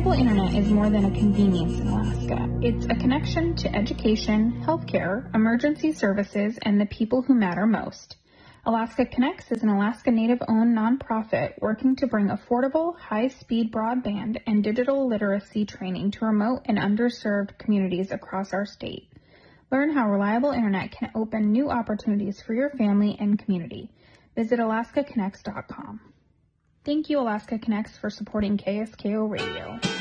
Reliable internet is more than a convenience in Alaska. It's a connection to education, healthcare, emergency services, and the people who matter most. Alaska Connects is an Alaska Native-owned nonprofit working to bring affordable, high-speed broadband and digital literacy training to remote and underserved communities across our state. Learn how reliable internet can open new opportunities for your family and community. Visit alaskaconnects.com. Thank you, Alaska Connects, for supporting KSKO Radio.